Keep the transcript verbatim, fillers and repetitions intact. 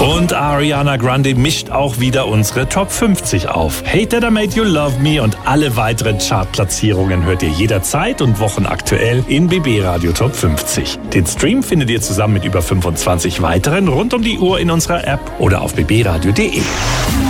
Und Ariana Grande mischt auch wieder unsere Top fünfzig auf. Hate That I Made You Love Me und alle weiteren Chartplatzierungen hört ihr jederzeit und wochenaktuell in B B Radio Top fünfzig. Den Stream findet ihr zusammen mit über fünfundzwanzig weiteren rund um die Uhr in unserer App oder auf b b radio punkt d e.